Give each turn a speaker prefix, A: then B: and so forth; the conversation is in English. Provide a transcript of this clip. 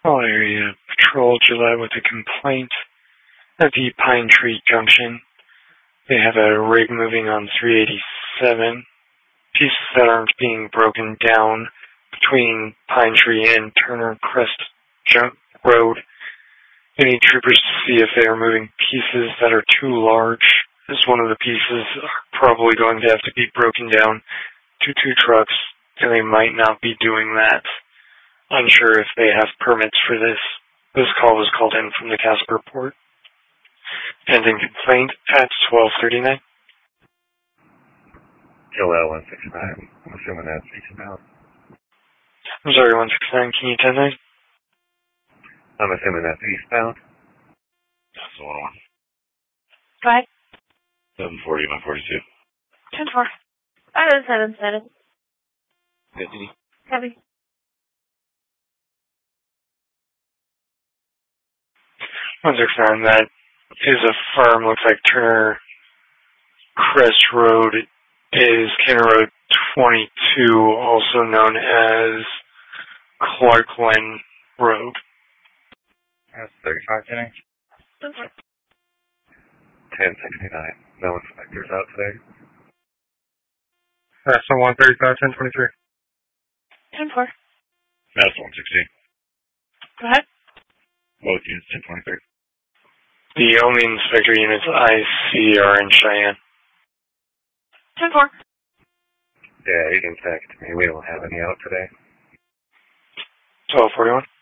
A: All area patrol July with a complaint at the Pine Tree Junction. They have a rig moving on 387. Pieces that aren't being broken down between Pine Tree and Turner Crest Road. They need troopers to see if they are moving pieces that are too large, as one of the pieces are probably going to have to be broken down to 2 trucks, and they might not be doing that. Unsure if they have permits for this. This call was called in from the Casper port. Pending complaint at 12:39.
B: Joel 169. I'm assuming that's eastbound.
A: I'm sorry, 169. Can you 10-9?
B: I'm assuming that's eastbound. That's the one.
C: Go ahead.
B: 740, 142.
C: 10-4. 577.
B: Deputy.
C: Heavy.
A: One 169, that is a firm. Looks like Turner Crest Road is Kenner Road 22, also known as Clarkland Road.
B: That's 35 today. 1069. No inspectors out today.
D: That's on 135, 1023.
C: 10-4.
B: That's 160.
C: Go ahead.
B: Both units 1023.
A: The only inspector units I see are in Cheyenne.
C: 10-4.
B: Yeah, you can text me. We don't have any out today.
A: 1241.